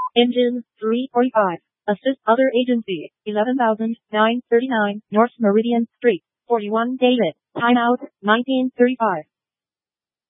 Engine 345. Assist other agency. 11,939 North Meridian Street. 41 David. Timeout 1935.